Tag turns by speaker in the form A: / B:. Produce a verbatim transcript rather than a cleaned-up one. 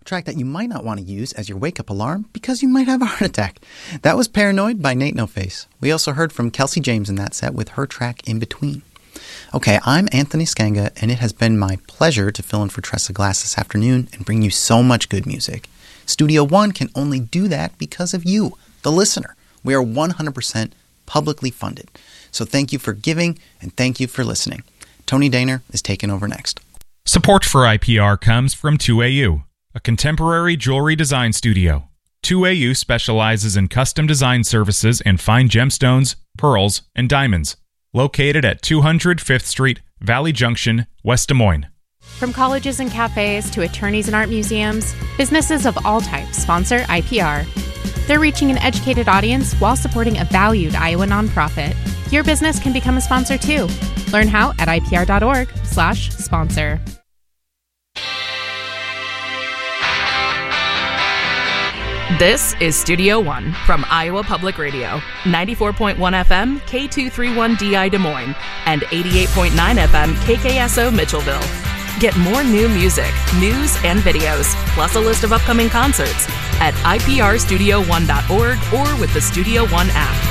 A: track that you might not want to use as your wake-up alarm because you might have a heart attack. That was Paranoid by Nate No Face. We also heard from Kelsey James in that set with her track In Between. Okay, I'm Anthony Skanga, and it has been my pleasure to fill in for Tressa Glass this afternoon and bring you so much good music. Studio One can only do that because of you, the listener. We are one hundred percent publicly funded. So thank you for giving, and thank you for listening. Tony Daner is taking over next.
B: Support for I P R comes from two A U, a contemporary jewelry design studio. two A U specializes in custom design services and fine gemstones, pearls, and diamonds. Located at two hundred Fifth Street, Valley Junction, West Des Moines.
C: From colleges and cafes to attorneys and art museums, businesses of all types sponsor I P R. They're reaching an educated audience while supporting a valued Iowa nonprofit. Your business can become a sponsor too. Learn how at ipr.org slash sponsor.
D: This is Studio One from Iowa Public Radio, ninety-four point one F M, K two thirty-one D I Des Moines, and eighty-eight point nine F M, K K S O Mitchellville. Get more new music, news, and videos, plus a list of upcoming concerts at I P R studio one dot org or with the Studio One app.